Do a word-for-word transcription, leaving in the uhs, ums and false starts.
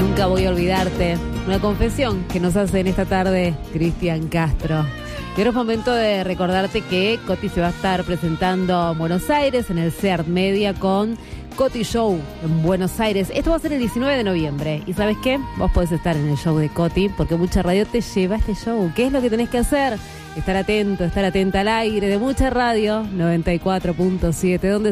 Nunca voy a olvidarte. Una confesión que nos hace en esta tarde Cristian Castro. Y ahora es momento de recordarte que Coti se va a estar presentando en Buenos Aires en el SEART Media con Coti Show en Buenos Aires. Esto va a ser el diecinueve de noviembre. ¿Y sabes qué? Vos podés estar en el show de Coti porque Mucha Radio te lleva a este show. ¿Qué es lo que tenés que hacer? Estar atento, estar atenta al aire de Mucha Radio noventa y cuatro punto siete, donde